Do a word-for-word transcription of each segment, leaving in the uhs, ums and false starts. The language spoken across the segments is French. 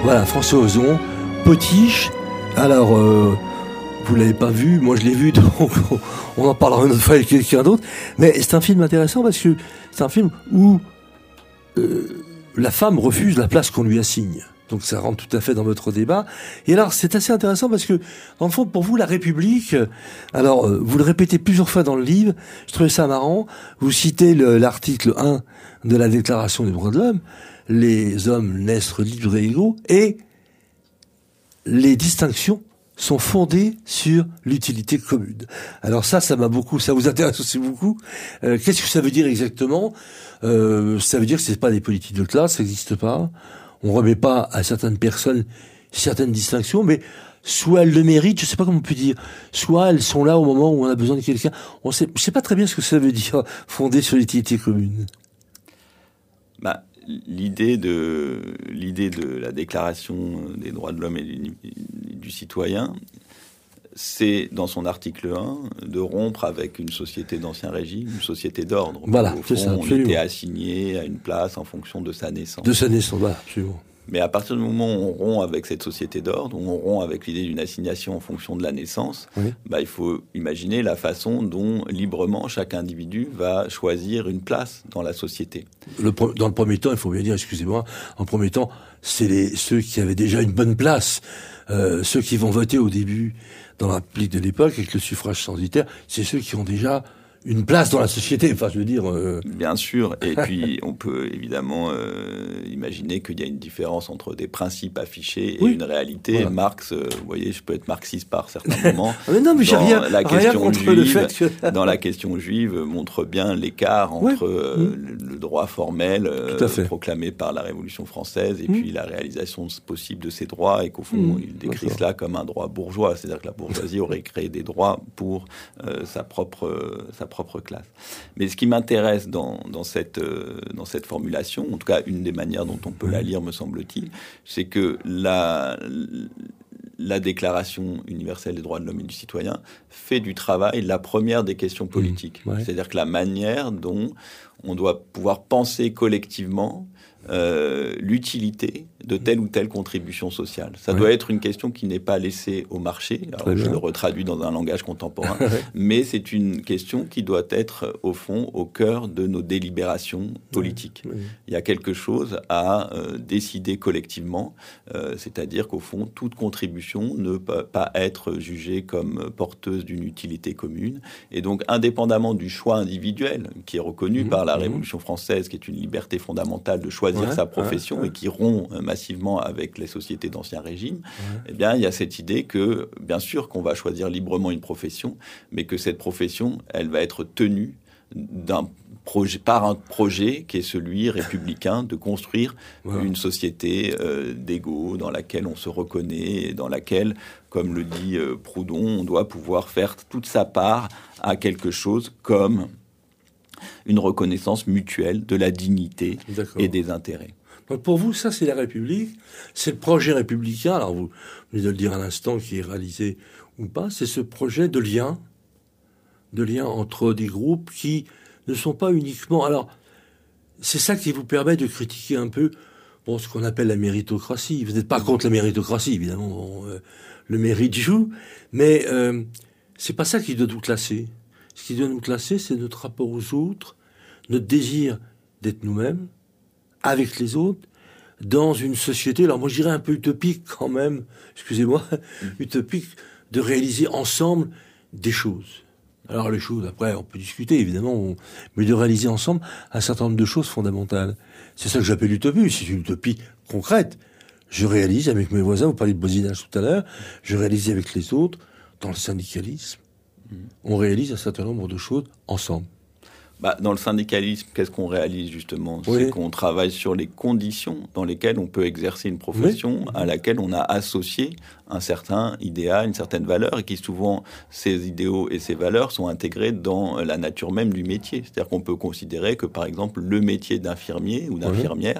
Voilà, François Ozon, Potiche. Alors, euh, vous l'avez pas vu, moi je l'ai vu, donc on en parlera une autre fois avec quelqu'un d'autre. Mais c'est un film intéressant parce que c'est un film où euh, la femme refuse la place qu'on lui assigne. Donc ça rentre tout à fait dans votre débat. Et alors, c'est assez intéressant parce que, dans le fond, pour vous, la République, alors, euh, vous le répétez plusieurs fois dans le livre, je trouvais ça marrant, vous citez le, l'article un de la Déclaration des droits de l'homme, les hommes naissent libres et égaux, et les distinctions sont fondées sur l'utilité commune. Alors ça, ça m'a beaucoup, ça vous intéresse aussi beaucoup. Euh, qu'est-ce que ça veut dire exactement ? euh, Ça veut dire que c'est pas des politiques de classe, ça n'existe pas. On remet pas à certaines personnes certaines distinctions, mais soit elles le méritent, je sais pas comment on peut dire, soit elles sont là au moment où on a besoin de quelqu'un. On sait, je sais pas très bien ce que ça veut dire, fondé sur l'utilité commune. Bah, l'idée de l'idée de la Déclaration des droits de l'homme et du, du citoyen, c'est, dans son article un, de rompre avec une société d'ancien régime, une société d'ordre. Voilà, au c'est fond, ça, on était assigné à une place en fonction de sa naissance. De sa naissance, voilà, absolument. Mais à partir du moment où on rompt avec cette société d'ordre, où on rompt avec l'idée d'une assignation en fonction de la naissance, oui. bah, il faut imaginer la façon dont, librement, chaque individu va choisir une place dans la société. Le, dans le premier temps, il faut bien dire, excusez-moi, en premier temps, c'est les, ceux qui avaient déjà une bonne place, euh, ceux qui vont voter au début dans la République de l'époque, avec le suffrage censitaire, c'est ceux qui ont déjà une place dans la société, enfin je veux dire... Euh... Bien sûr, et puis on peut évidemment euh, imaginer qu'il y a une différence entre des principes affichés et oui. une réalité. Voilà. Marx, euh, vous voyez, je peux être marxiste par certains moments. mais non, mais j'ai rien, la rien question contre juive, le fait que... dans la question juive, montre bien l'écart entre ouais. euh, mmh. le droit formel euh, proclamé par la Révolution française et mmh. puis la réalisation possible de ces droits, et qu'au fond, mmh. il décrit D'accord. cela comme un droit bourgeois, c'est-à-dire que la bourgeoisie aurait créé des droits pour euh, sa propre... Euh, sa propre classe. Mais ce qui m'intéresse dans, dans, cette, euh, dans cette formulation, en tout cas une des manières dont on peut la lire, me semble-t-il, c'est que la, la Déclaration universelle des droits de l'homme et du citoyen fait du travail la première des questions politiques. Mmh, ouais. C'est-à-dire que la manière dont on doit pouvoir penser collectivement euh, l'utilité de telle ou telle contribution sociale. Ça oui. doit être une question qui n'est pas laissée au marché. Alors, je le retraduis dans un langage contemporain, mais c'est une question qui doit être, au fond, au cœur de nos délibérations politiques. Oui. Oui. Il y a quelque chose à euh, décider collectivement, euh, c'est-à-dire qu'au fond, toute contribution ne peut pas être jugée comme porteuse d'une utilité commune. Et donc, indépendamment du choix individuel, qui est reconnu mmh. par la Révolution française, qui est une liberté fondamentale de choisir ouais, sa profession ouais, ouais. et qui rompt euh, massivement avec les sociétés d'ancien régime, ouais. eh bien, il y a cette idée que, bien sûr, qu'on va choisir librement une profession, mais que cette profession, elle va être tenue d'un projet, par un projet qui est celui républicain de construire ouais. une société euh, d'égaux dans laquelle on se reconnaît et dans laquelle, comme le dit euh, Proudhon, on doit pouvoir faire toute sa part à quelque chose comme une reconnaissance mutuelle de la dignité D'accord. et des intérêts. Donc pour vous, ça, c'est la République, c'est le projet républicain, alors vous venez de le dire à l'instant, qui est réalisé ou pas, c'est ce projet de lien, de lien entre des groupes qui ne sont pas uniquement... Alors, c'est ça qui vous permet de critiquer un peu bon, ce qu'on appelle la méritocratie. Vous n'êtes pas contre la méritocratie, évidemment, bon, euh, le mérite joue, mais euh, c'est pas ça qui doit nous classer. Ce qui doit nous classer, c'est notre rapport aux autres, notre désir d'être nous-mêmes, avec les autres, dans une société, alors moi je dirais un peu utopique quand même, excusez-moi, mmh. utopique, de réaliser ensemble des choses. Alors les choses, après, on peut discuter, évidemment, on... mais de réaliser ensemble un certain nombre de choses fondamentales. C'est ça que j'appelle l'utopie, c'est une utopie concrète. Je réalise avec mes voisins, vous parliez de voisinage tout à l'heure, je réalise avec les autres, dans le syndicalisme, on réalise un certain nombre de choses ensemble. Bah, dans le syndicalisme, qu'est-ce qu'on réalise justement ? Oui. C'est qu'on travaille sur les conditions dans lesquelles on peut exercer une profession oui. à laquelle on a associé un certain idéal, une certaine valeur, et qui souvent, ces idéaux et ces valeurs sont intégrés dans la nature même du métier. C'est-à-dire qu'on peut considérer que, par exemple, le métier d'infirmier ou d'infirmière oui.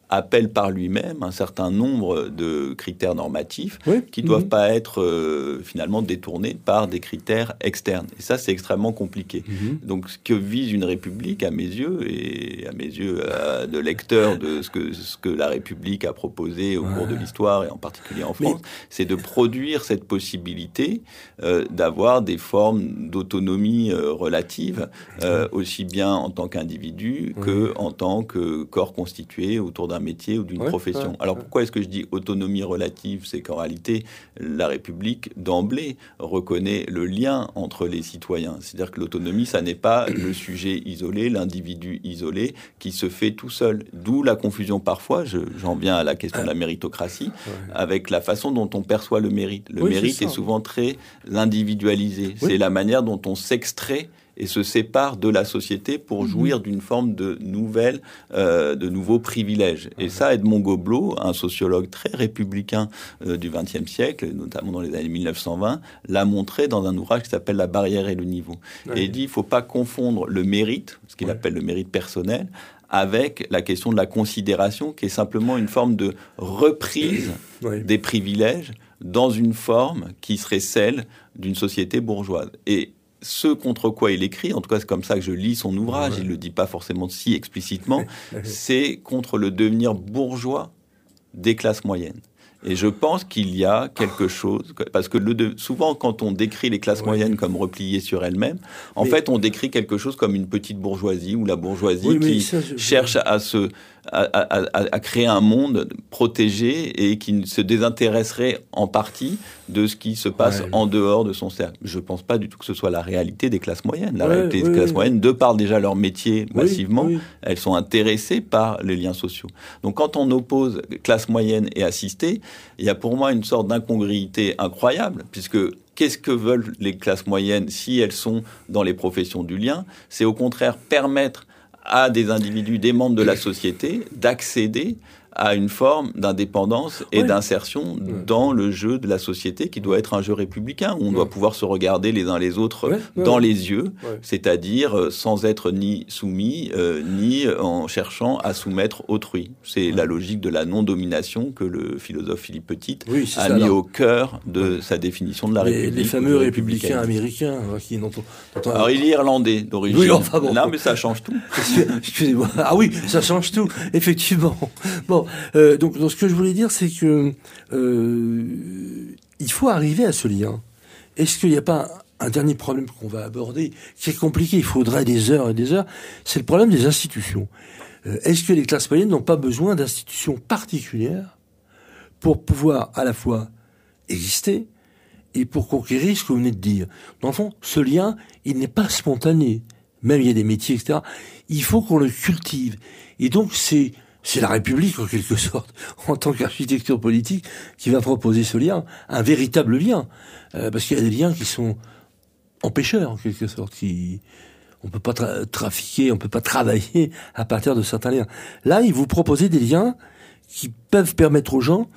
appelle par lui-même un certain nombre de critères normatifs oui. qui ne doivent mmh. pas être euh, finalement détournés par des critères externes. Et ça, c'est extrêmement compliqué. Mmh. Donc, ce que vise une république, à mes yeux, et à mes yeux euh, de lecteur de ce que, ce que la République a proposé au ouais. cours de l'histoire, et en particulier en France, Mais... c'est de produire cette possibilité euh, d'avoir des formes d'autonomie euh, relative, euh, aussi bien en tant qu'individu oui. que en tant que corps constitué autour d'un métier ou d'une ouais, profession. Ouais, Alors ouais. pourquoi est-ce que je dis autonomie relative ? C'est qu'en réalité, la République, d'emblée, reconnaît le lien entre les citoyens. C'est-à-dire que l'autonomie, ça n'est pas le sujet isolé, l'individu isolé, qui se fait tout seul. D'où la confusion parfois, je, j'en viens à la question de la méritocratie, ouais. avec la façon dont on perçoit le mérite. Le oui, mérite est, est souvent très individualisé. Oui. C'est la manière dont on s'extrait et se sépare de la société pour mmh. jouir d'une forme de nouvelle, euh, de nouveaux privilèges. Et ça, Edmond Goblet, un sociologue très républicain euh, du vingtième siècle, notamment dans les années mille neuf cent vingt, l'a montré dans un ouvrage qui s'appelle « La barrière et le niveau ouais. ». Et il dit il ne faut pas confondre le mérite, ce qu'il ouais. appelle le mérite personnel, avec la question de la considération, qui est simplement une forme de reprise ouais. des privilèges dans une forme qui serait celle d'une société bourgeoise. Et ce contre quoi il écrit, en tout cas c'est comme ça que je lis son ouvrage, ouais. il ne le dit pas forcément si explicitement, c'est contre le devenir bourgeois des classes moyennes. Et je pense qu'il y a quelque chose, parce que le de, souvent quand on décrit les classes ouais. moyennes comme repliées sur elles-mêmes, en mais... fait on décrit quelque chose comme une petite bourgeoisie, ou la bourgeoisie oui, qui ça, je... cherche à se... À, à, à, à créer un monde protégé et qui se désintéresserait en partie de ce qui se passe ouais. en dehors de son cercle. Je ne pense pas du tout que ce soit la réalité des classes moyennes. La ouais, réalité oui, des classes oui. moyennes, de par déjà leur métier massivement, oui, oui. elles sont intéressées par les liens sociaux. Donc quand on oppose classe moyenne et assistée, il y a pour moi une sorte d'incongruité incroyable, puisque qu'est-ce que veulent les classes moyennes si elles sont dans les professions du lien ? C'est au contraire permettre à des individus, des membres de la société, d'accéder à une forme d'indépendance et ouais. d'insertion ouais. dans le jeu de la société qui doit être un jeu républicain, où on ouais. doit pouvoir se regarder les uns les autres ouais. dans ouais. les yeux, ouais. c'est-à-dire sans être ni soumis, euh, ni en cherchant à soumettre autrui. C'est ouais. la logique de la non-domination que le philosophe Philippe Pettit oui, a ça, mis alors. au cœur de ouais. sa définition de la les, République. Les fameux républicains américains. Qui, dont on, dont on... Alors il est irlandais d'origine. Oui, enfin bon. Non, mais ça change tout. Excusez-moi. Ah oui, ça change tout, effectivement. Bon. Euh, donc, donc, ce que je voulais dire, c'est que euh, il faut arriver à ce lien. Est-ce qu'il n'y a pas un, un dernier problème qu'on va aborder, qui est compliqué, il faudrait des heures et des heures, c'est le problème des institutions. Euh, est-ce que les classes moyennes n'ont pas besoin d'institutions particulières pour pouvoir à la fois exister et pour conquérir ce que vous venez de dire ? Dans le fond, ce lien, il n'est pas spontané. Même il y a des métiers, et cetera. Il faut qu'on le cultive. Et donc, c'est C'est la République, en quelque sorte, en tant qu'architecture politique, qui va proposer ce lien, un véritable lien. Euh, parce qu'il y a des liens qui sont empêcheurs, en quelque sorte. Qui, on peut pas tra- trafiquer, on peut pas travailler à partir de certains liens. Là, ils vous proposent des liens qui peuvent permettre aux gens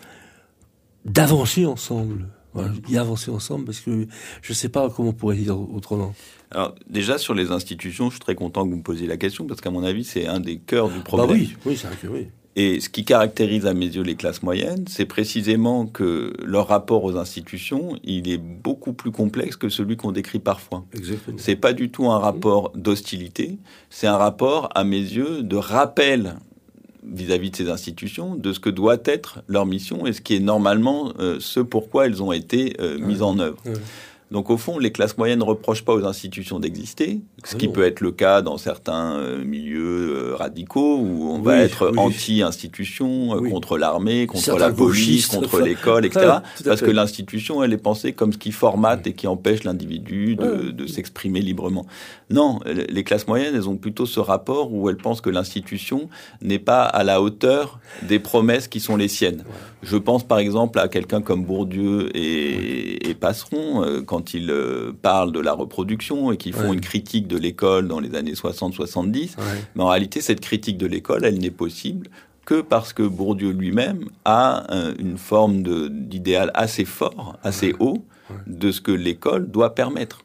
d'avancer ensemble. Voilà, y avancer ensemble, parce que je sais pas comment on pourrait dire autrement. Alors, déjà, sur les institutions, je suis très content que vous me posiez la question, parce qu'à mon avis, c'est un des cœurs du problème. Bah oui, oui, c'est vrai que oui. Et ce qui caractérise à mes yeux les classes moyennes, c'est précisément que leur rapport aux institutions, il est beaucoup plus complexe que celui qu'on décrit parfois. Exactement. C'est pas du tout un rapport d'hostilité, c'est un rapport, à mes yeux, de rappel vis-à-vis de ces institutions, de ce que doit être leur mission et ce qui est normalement euh, ce pourquoi elles ont été euh, ouais. mises en œuvre. Ouais. Donc, au fond, les classes moyennes ne reprochent pas aux institutions d'exister, ce qui peut être le cas dans certains euh, milieux euh, radicaux où on oui, va être oui. anti-institution, euh, oui. contre l'armée, contre certains la police, contre enfin, l'école, et cetera. Ah, parce que l'institution, elle est pensée comme ce qui formate et qui empêche l'individu de, ouais. de s'exprimer librement. Non, les classes moyennes, elles ont plutôt ce rapport où elles pensent que l'institution n'est pas à la hauteur des promesses qui sont les siennes. Ouais. Je pense par exemple à quelqu'un comme Bourdieu et, et Passeron, euh, quand Quand ils euh, parlent de la reproduction et qu'ils font ouais. une critique de l'école dans les années soixante soixante-dix. Ouais. Mais en réalité, cette critique de l'école, elle n'est possible que parce que Bourdieu lui-même a euh, une forme de, d'idéal assez fort, assez ouais. haut, ouais. de ce que l'école doit permettre.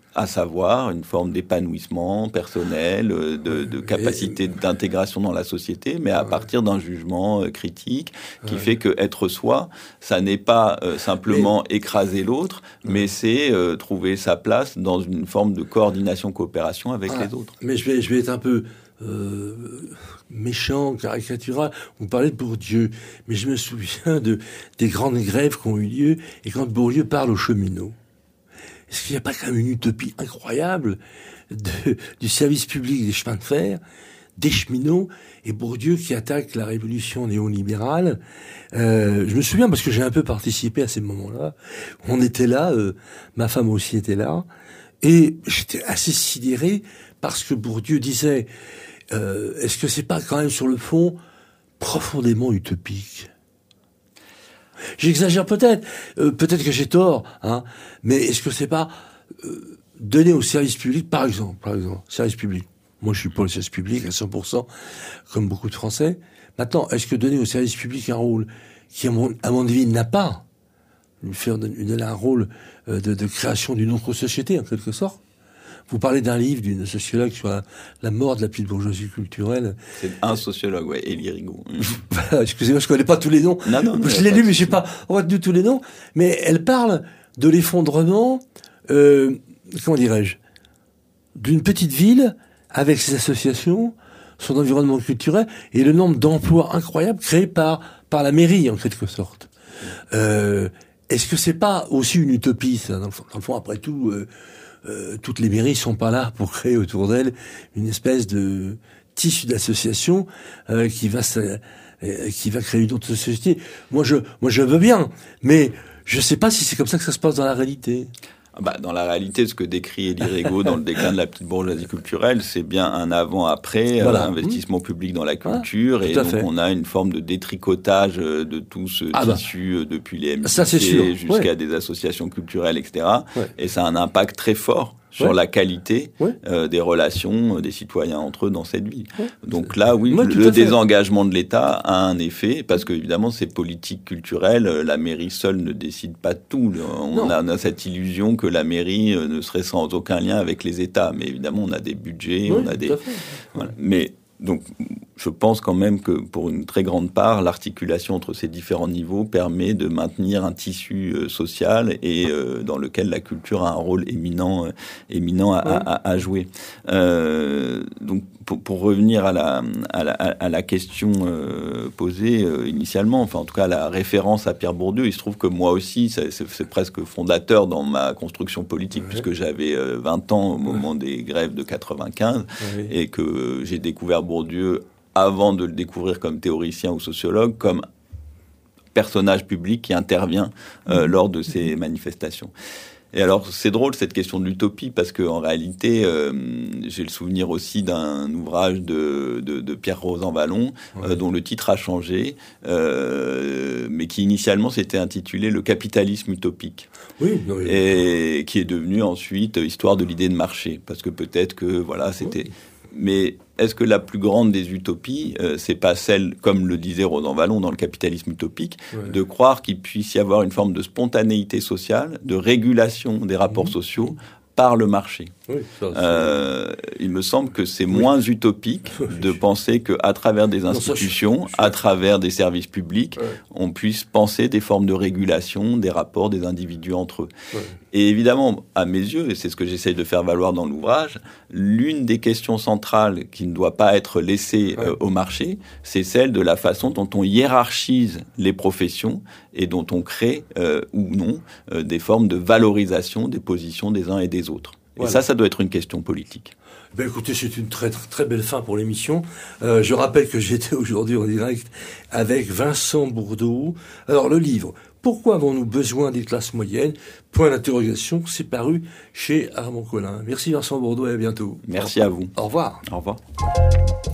à savoir une forme d'épanouissement personnel, de, de capacité d'intégration dans la société, mais à partir d'un jugement critique qui ouais. fait que être soi, ça n'est pas euh, simplement mais... écraser l'autre, ouais. mais c'est euh, trouver sa place dans une forme de coordination, coopération avec ah, les autres. Mais je vais, je vais être un peu euh, méchant, caricatural. Vous parlez de Bourdieu, mais je me souviens de des grandes grèves qui ont eu lieu, et quand Bourdieu parle aux cheminots, est-ce qu'il n'y a pas quand même une utopie incroyable de, du service public des chemins de fer, des cheminots, et Bourdieu qui attaque la révolution néolibérale. Euh, je me souviens parce que j'ai un peu participé à ces moments-là. On était là, euh, ma femme aussi était là, et j'étais assez sidéré parce que Bourdieu disait euh, est-ce que c'est pas quand même sur le fond profondément utopique ? J'exagère peut-être, euh, peut-être que j'ai tort, hein, mais est-ce que c'est pas euh, donner au service public, par exemple, par exemple, service public. Moi, je suis pour le service public à cent pour cent, comme beaucoup de Français. Maintenant, est-ce que donner au service public un rôle qui, à mon, à mon avis, n'a pas, lui faire donner un rôle euh, de, de création d'une autre société, en quelque sorte. Vous parlez d'un livre d'une sociologue sur la, la mort de la petite bourgeoisie culturelle. C'est un sociologue, ouais, Élie Rigaud. Excusez-moi, je connais pas tous les noms. Non, non, je l'ai lu, mais j'ai pas retenu tous les noms. Mais elle parle de l'effondrement, euh, comment dirais-je, d'une petite ville avec ses associations, son environnement culturel et le nombre d'emplois incroyables créés par par la mairie en quelque sorte. Euh, est-ce que c'est pas aussi une utopie, ça, dans le fond, dans le fond après tout? Euh, Euh, toutes les mairies sont pas là pour créer autour d'elles une espèce de tissu d'association euh, qui va euh, qui va créer une autre société. Moi je moi je veux bien, mais je sais pas si c'est comme ça que ça se passe dans la réalité. Bah, dans la réalité, ce que décrit Élie Rigaud dans le déclin de la petite bourgeoisie culturelle, c'est bien un avant-après, voilà. euh, investissement mmh. public dans la culture, ah, et donc fait. on a une forme de détricotage de tout ce ah tissu bah. depuis les M C C jusqu'à ouais. des associations culturelles, et cetera. Ouais. Et ça a un impact très fort sur ouais. la qualité ouais. euh, des relations euh, des citoyens entre eux dans cette ville. Ouais. Donc là, oui, ouais, le désengagement de l'État a un effet, parce que évidemment, ces politiques culturelles, la mairie seule ne décide pas de tout. On a, on a cette illusion que la mairie euh, ne serait sans aucun lien avec les États, mais évidemment, on a des budgets, ouais, on a des... Voilà. Mais donc, je pense quand même que pour une très grande part, l'articulation entre ces différents niveaux permet de maintenir un tissu euh, social et euh, dans lequel la culture a un rôle éminent, euh, éminent à, ouais. à, à jouer. Euh, donc, pour, pour revenir à la, à la, à la question euh, posée euh, initialement, enfin en tout cas la référence à Pierre Bourdieu, il se trouve que moi aussi, c'est, c'est, c'est presque fondateur dans ma construction politique, ouais. puisque j'avais euh, vingt ans au moment ouais. des grèves de quatre-vingt-quinze ouais. et que j'ai découvert Bourdieu avant de le découvrir comme théoricien ou sociologue, comme personnage public qui intervient euh, lors de ces manifestations. Et alors, c'est drôle cette question de l'utopie, parce que en réalité, euh, j'ai le souvenir aussi d'un ouvrage de, de, de Pierre Rosanvallon, ouais. euh, dont le titre a changé, euh, mais qui initialement s'était intitulé « Le capitalisme utopique ». Oui, oui. Et qui est devenu ensuite « Histoire de l'idée de marché », parce que peut-être que, voilà, c'était... Oui. Mais est-ce que la plus grande des utopies, euh, c'est pas celle, comme le disait Rosanvallon dans le capitalisme utopique, ouais. de croire qu'il puisse y avoir une forme de spontanéité sociale, de régulation des rapports mmh. sociaux par le marché. Oui, ça, euh, il me semble que c'est oui. moins utopique de penser qu'à travers des institutions, non, ça, je... à travers des services publics, ouais. on puisse penser des formes de régulation des rapports des individus entre eux. Ouais. Et évidemment, à mes yeux, et c'est ce que j'essaye de faire valoir dans l'ouvrage, l'une des questions centrales qui ne doit pas être laissée ouais. euh, au marché, c'est celle de la façon dont on hiérarchise les professions et dont on crée, euh, ou non, euh, des formes de valorisation des positions des uns et des autres. Et voilà. ça, ça doit être une question politique. Ben écoutez, c'est une très très belle fin pour l'émission. Euh, je rappelle que j'étais aujourd'hui en direct avec Vincent Bourdeau. Alors le livre « Pourquoi avons-nous besoin des classes moyennes ?» Point d'interrogation, c'est paru chez Armand Collin. Merci Vincent Bourdeau et à bientôt. Merci à vous. Au revoir. Au revoir.